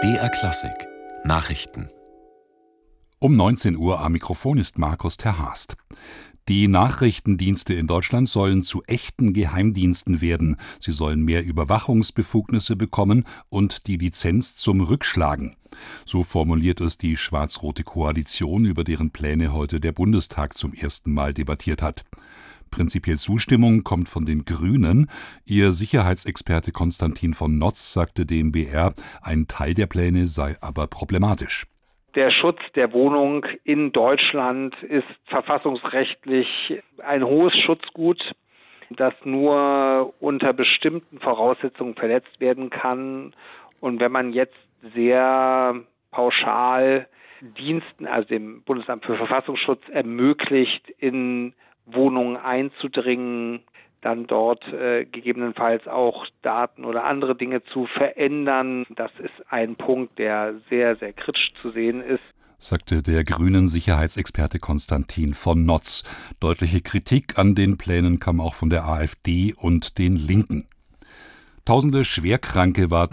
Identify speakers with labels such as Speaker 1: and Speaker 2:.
Speaker 1: BR Klassik Nachrichten.
Speaker 2: Um 19 Uhr am Mikrofon ist Markus Terhast. Die Nachrichtendienste in Deutschland sollen zu echten Geheimdiensten werden. Sie sollen mehr Überwachungsbefugnisse bekommen und die Lizenz zum Rückschlagen. So formuliert es die schwarz-rote Koalition, über deren Pläne heute der Bundestag zum ersten Mal debattiert hat. Prinzipiell Zustimmung kommt von den Grünen. Ihr Sicherheitsexperte Konstantin von Notz sagte dem BR, ein Teil der Pläne sei aber problematisch.
Speaker 3: Der Schutz der Wohnung in Deutschland ist verfassungsrechtlich ein hohes Schutzgut, das nur unter bestimmten Voraussetzungen verletzt werden kann. Und wenn man jetzt sehr pauschal Diensten, also dem Bundesamt für Verfassungsschutz, ermöglicht, in Wohnungen einzudringen, dann dort gegebenenfalls auch Daten oder andere Dinge zu verändern. Das ist ein Punkt, der sehr, sehr kritisch zu sehen ist,
Speaker 2: sagte der grünen Sicherheitsexperte Konstantin von Notz. Deutliche Kritik an den Plänen kam auch von der AfD und den Linken. Tausende Schwerkranke warten